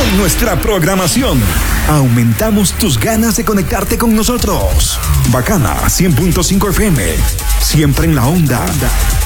Con nuestra programación, aumentamos tus ganas de conectarte con nosotros. Bacana 100.5 FM, siempre en la onda.